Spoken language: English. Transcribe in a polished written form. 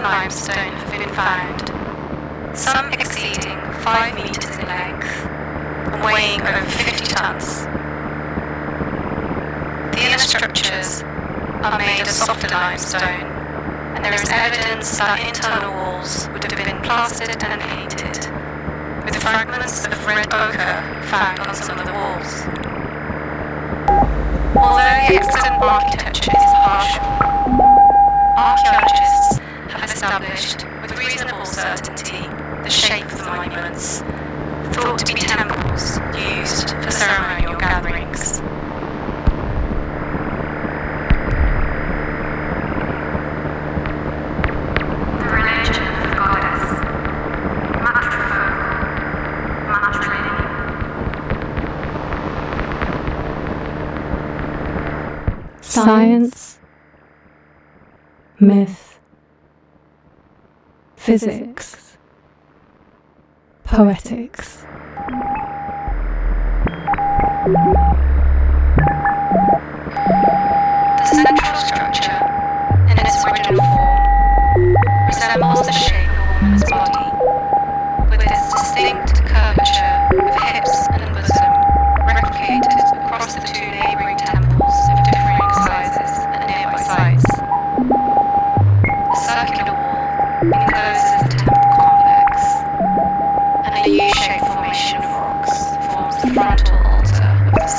limestone have been found, some exceeding 5 meters in length and weighing over 50 tons. The inner structures are made of softer limestone, and there is evidence that internal walls would have been plastered and painted, with fragments of red ochre found on some of the walls. Although the extant architecture is partial, archaeologists have established with reasonable certainty the shape of the monuments, thought to be temples used for ceremonial gatherings. The religion of the goddess, matrifocal, matrilineal. Science, myth, physics, poetics.